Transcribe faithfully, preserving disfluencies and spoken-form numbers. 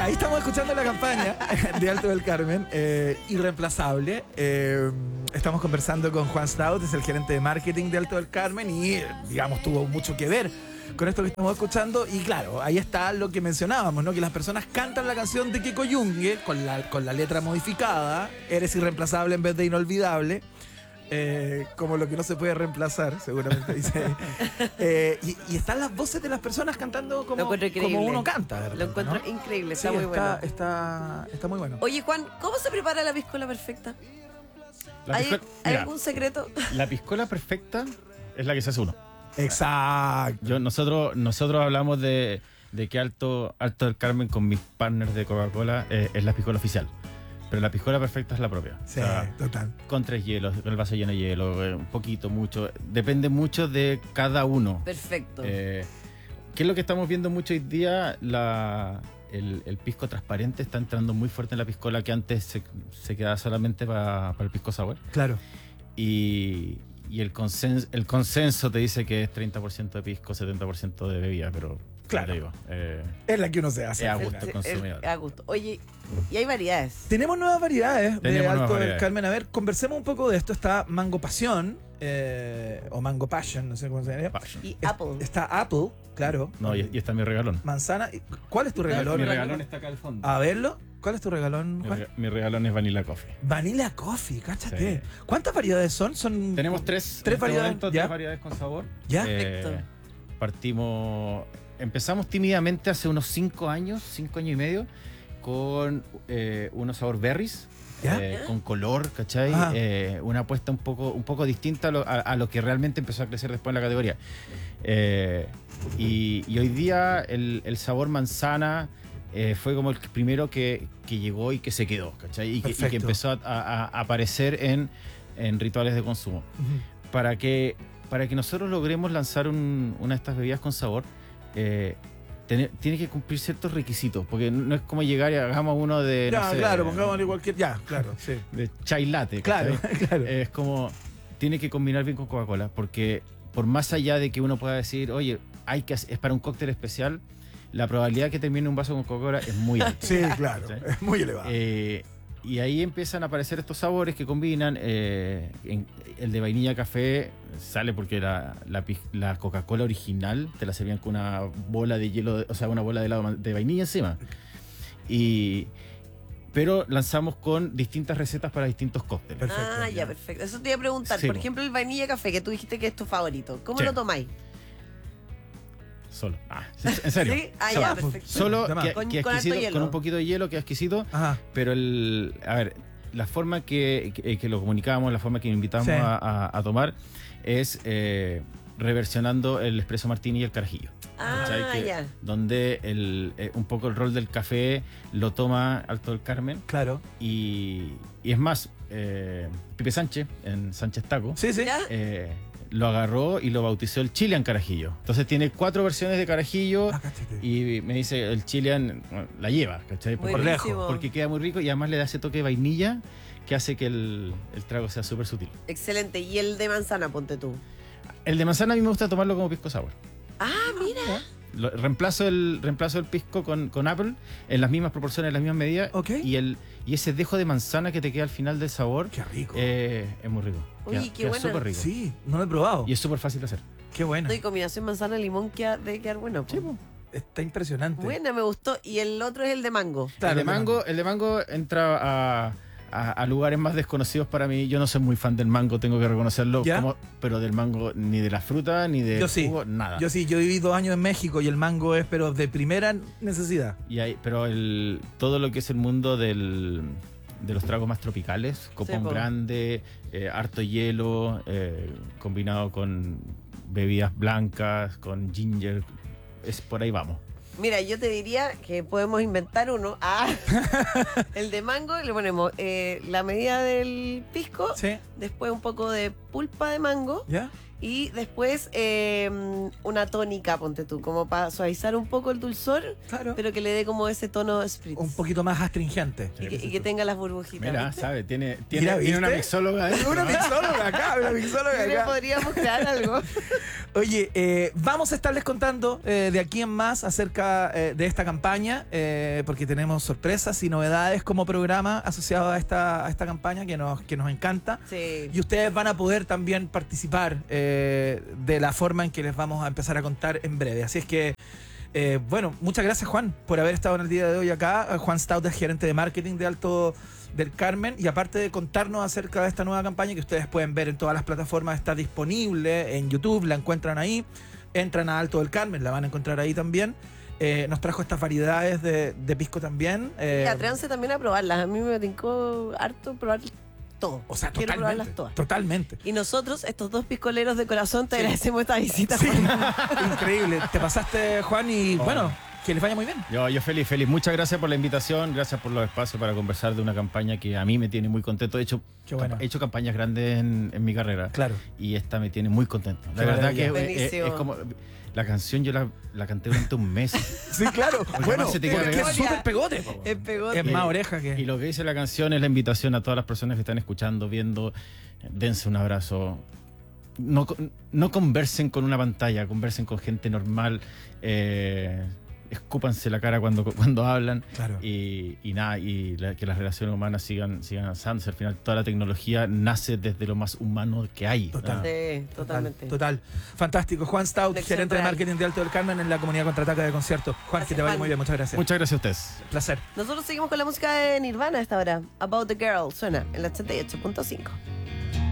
Ahí estamos escuchando la campaña de Alto del Carmen, eh, irreemplazable. Eh, estamos conversando con Juan Stout, es el gerente de marketing de Alto del Carmen y, digamos, tuvo mucho que ver con esto que estamos escuchando. Y claro, ahí está lo que mencionábamos, ¿no? Que las personas cantan la canción de Kiko Yungue con la, con la letra modificada. Eres irreemplazable en vez de inolvidable. Eh, como lo que no se puede reemplazar, seguramente dice. Eh, y, y están las voces de las personas cantando como, como uno canta. De repente, lo encuentro ¿no? increíble, está sí, muy está, bueno. Está, está muy bueno. Oye, Juan, ¿cómo se prepara la piscola perfecta? La ¿Hay, piscola, ¿hay mira, algún secreto? La piscola perfecta es la que se hace uno. Exacto. Yo, nosotros, nosotros hablamos de, de que Alto, Alto del Carmen con mis partners de Coca-Cola eh, es la piscola oficial. Pero la piscola perfecta es la propia. Sí, o sea, total. Con tres hielos, con el vaso lleno de hielo, eh, un poquito, mucho. Depende mucho de cada uno. Perfecto. Eh, ¿Qué es lo que estamos viendo mucho hoy día? La, el, el pisco transparente está entrando muy fuerte en la piscola, que antes se, se quedaba solamente para pa el pisco sour. Claro. Y, y el, consenso, el consenso te dice que es treinta por ciento de pisco, setenta por ciento de bebida, pero claro, te digo, eh, es la que uno se hace. es a al gusto final. consumidor. Es a gusto. Oye, y hay variedades. Tenemos nuevas variedades Tenemos de Alto nuevas del variedades. Carmen. A ver, conversemos un poco de esto. Está Mango Pasión, eh, o Mango Passion, no sé cómo se llama. Passion. Y Es- Apple. Está Apple, claro. No, y, y está mi regalón. Manzana. ¿Cuál es tu regalón? Mi regalón está acá al fondo. A verlo. ¿Cuál es tu regalón, Mi, Juan? rega- mi regalón es Vanilla Coffee. Vanilla Coffee, cáchate. Sí. ¿Cuántas variedades son? Son Tenemos tres, tres en este variedades. momento, ¿Ya? tres variedades con sabor. ¿Ya? Eh, Perfecto. partimos, empezamos tímidamente hace unos cinco años, cinco años y medio, con eh, unos sabor berries. ¿Ya? eh, con color, ¿cachai? Ajá. Eh, una apuesta un poco, un poco distinta a lo, a, a lo que realmente empezó a crecer después en la categoría. Eh, y, y hoy día el, el sabor manzana eh, fue como el primero que, que llegó y que se quedó, ¿cachai? Y que, y que Perfecto. empezó a, a- a aparecer en, en rituales de consumo. Ujú. Para que, para que nosotros logremos lanzar un- una de estas bebidas con sabor, eh, tiene, tiene que cumplir ciertos requisitos, porque no es como llegar y hagamos uno de, Ya, no sé, claro, pongámosle cualquier. Ya, claro, sí. de chai latte. Claro, ¿cachai? claro. Es como, tiene que combinar bien con Coca-Cola, porque por más allá de que uno pueda decir, oye, hay que hacer- es para un cóctel especial, la probabilidad que termine un vaso con Coca-Cola es muy alta. Sí, claro. ¿Sí? Es muy elevado. Eh, y ahí empiezan a aparecer estos sabores que combinan. eh, en- el de vainilla café sale porque la, la, pi- la Coca-Cola original te la servían con una bola de hielo, o sea, una bola de helado de vainilla encima. Y, pero lanzamos con distintas recetas para distintos cócteles. Perfecto, Ah, ya. ya, perfecto. Eso te iba a preguntar. Sí, Por po. ejemplo, el vainilla café, que tú dijiste que es tu favorito. ¿Cómo Sí. lo tomáis? Solo. Ah, en serio. ¿Sí? Ah, Solo. ya, perfecto. Solo De más. que, Con- que con harto exquisito, hielo. con un poquito de hielo, que es exquisito. Ajá. Pero el, a ver, la forma que, que, que lo comunicábamos, la forma que invitamos Sí. a, a- a tomar es eh, reversionando el espresso martini y el carajillo. Ah, ¿Cachai? Que- ya. Donde el, eh, un poco el rol del café lo toma Alto del Carmen. Claro. Y, y es más, eh, Pipe Sánchez, en Sánchez Taco, Sí, sí. ¿Ya? eh, lo agarró y lo bautizó el Chilean Carajillo. Entonces tiene cuatro versiones de carajillo. Ah, cáchate. Y me dice, el Chilean bueno, la lleva, ¿cachai? Por Buenísimo. Buenísimo. porque queda muy rico y además le da ese toque de vainilla que hace que el, el trago sea súper sutil. Excelente. ¿Y el de manzana, ponte tú? El de manzana a mí me gusta tomarlo como pisco sour. Ah, mira. Lo- reemplazo, el, reemplazo el pisco con, con apple en las mismas proporciones, en las mismas medidas. Ok. Y, el, y ese dejo de manzana que te queda al final del sabor Qué rico. eh, es muy rico. Oye, Queda- qué queda buena. súper rico. Sí, no lo he probado. Y es súper fácil de hacer. Qué bueno. No, y combinación manzana-limón que debe quedar bueno. po. Sí, po. Está impresionante. Buena, me gustó. Y el otro es el de mango. Claro, el, de el de mango, mango. el de mango entra a, a- a lugares más desconocidos para mí. Yo no soy muy fan del mango, tengo que reconocerlo. ¿Ya? como- pero del mango, ni de la fruta, ni del Yo sí. jugo, nada. Yo sí, yo viví dos años en México y el mango es, pero de primera necesidad. Y hay, pero el, todo lo que es el mundo del, de los tragos más tropicales, copón po. grande, eh, harto hielo, eh, combinado con bebidas blancas, con ginger, es por ahí vamos. Mira, yo te diría que podemos inventar uno. Ah, el de mango le ponemos eh, la medida del pisco, Sí. después un poco de pulpa de mango ¿Ya? y después eh, una tónica, ponte tú, como para suavizar un poco el dulzor, Claro. pero que le dé como ese tono spritz. Un poquito más astringente. y, que, y que tenga las burbujitas. Mira, ¿viste? sabe, tiene, Mira, tiene, tiene una ¿viste? mixóloga. ¿eh? Una mixóloga acá, una mixóloga Mira, acá. podríamos crear algo. Oye, eh, vamos a estarles contando eh, de aquí en más acerca eh, de esta campaña, eh, porque tenemos sorpresas y novedades como programa asociado a esta, a esta campaña que nos, que nos encanta. Sí. Y ustedes van a poder también participar eh, de la forma en que les vamos a empezar a contar en breve. Así es que, eh, bueno, muchas gracias, Juan, por haber estado en el día de hoy acá. Juan Stout es gerente de marketing de Alto del Carmen, y aparte de contarnos acerca de esta nueva campaña que ustedes pueden ver en todas las plataformas, está disponible en YouTube, la encuentran ahí, entran a Alto del Carmen, la van a encontrar ahí también. Eh, nos trajo estas variedades de, de pisco también. Eh, Y atrévanse también a probarlas. A mí me tincó harto probar todo. o sea, Quiero totalmente. probarlas todas. Totalmente. Y nosotros, estos dos piscoleros de corazón, te Sí. agradecemos esta visita. Sí, Juan. increíble. Te pasaste, Juan, y Oh. bueno, que les vaya muy bien. Yo, yo feliz, feliz. Muchas gracias por la invitación, gracias por los espacios para conversar de una campaña que a mí me tiene muy contento. He hecho, Qué bueno. he hecho campañas grandes en, en mi carrera. Claro. Y esta me tiene muy contento. La Qué verdad que maravilla. es, es- es Buenísimo. como... La canción yo la, la canté durante un mes. Sí, claro. Bueno, además se te queda porque pegado. es súper pegote. Es pegote. Es más oreja que... Y lo que dice la canción es la invitación a todas las personas que están escuchando, viendo. Dense un abrazo. No, con- no conversen con una pantalla, conversen con gente normal. Eh, escúpanse la cara cuando, cuando hablan. Claro. Y, y nada, y la- que las relaciones humanas sigan, sigan avanzando. Al final, toda la tecnología nace desde lo más humano que hay. Total. Ah. Sí, totalmente. Total. Fantástico. Juan Stout, Lección gerente de real. marketing de Alto del Carmen en la comunidad Contraataca de conciertos. Juan, Gracias, que te vaya Juan. muy bien. Muchas gracias. Muchas gracias a ustedes. Placer. Nosotros seguimos con la música de Nirvana a esta hora. About the Girl suena en la ochenta y ocho punto cinco.